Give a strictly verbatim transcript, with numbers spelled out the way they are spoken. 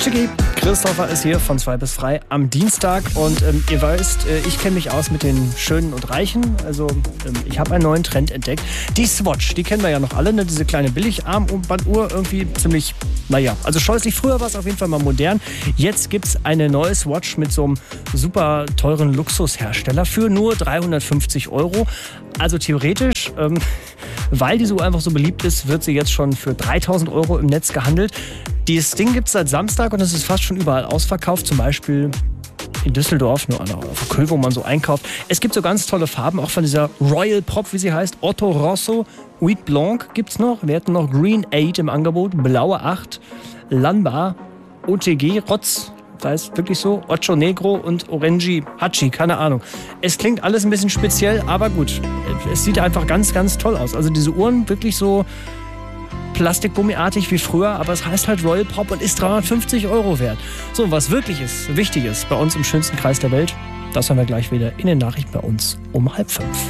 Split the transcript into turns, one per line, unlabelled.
Tschicki, Christopher ist hier von zwei bis frei am Dienstag und ähm, ihr weißt, äh, ich kenne mich aus mit den Schönen und Reichen, also ähm, ich habe einen neuen Trend entdeckt. Die Swatch, die kennen wir ja noch alle, ne? Diese kleine Billigarmbanduhr, irgendwie ziemlich, naja, also scheußlich. Früher war es auf jeden Fall mal modern. Jetzt gibt es eine neue Swatch mit so einem super teuren Luxushersteller für nur dreihundertfünfzig Euro. Also theoretisch, ähm, weil die so einfach so beliebt ist, wird sie jetzt schon für dreitausend Euro im Netz gehandelt. Dieses Ding gibt es seit Samstag und es ist fast schon überall ausverkauft, zum Beispiel in Düsseldorf, nur auf Köln, wo man so einkauft. Es gibt so ganz tolle Farben, auch von dieser Royal Pop, wie sie heißt. Otto Rosso, Wheat Blanc gibt's noch. Wir hatten noch Green acht im Angebot, Blaue acht, Lanbar, O T G, Rotz, das heißt wirklich so, Ocho Negro und Orangi Hachi, keine Ahnung. Es klingt alles ein bisschen speziell, aber gut, es sieht einfach ganz, ganz toll aus. Also diese Uhren wirklich so plastikgummiartig wie früher, aber es heißt halt Royal Pop und ist dreihundertfünfzig Euro wert. So, was wirklich ist, wichtig ist bei uns im schönsten Kreis der Welt, das haben wir gleich wieder in den Nachrichten bei uns um halb fünf.